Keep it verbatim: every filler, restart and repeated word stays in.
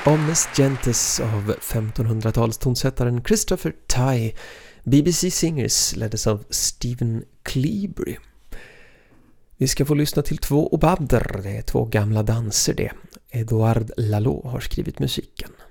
Omnes Gentes av femtonhundratals tonsättaren Christopher Tye. B B C Singers leddes av Stephen Cleabury. Vi ska få lyssna till två obader, det är två gamla danser det. Edouard Lalo har skrivit musiken.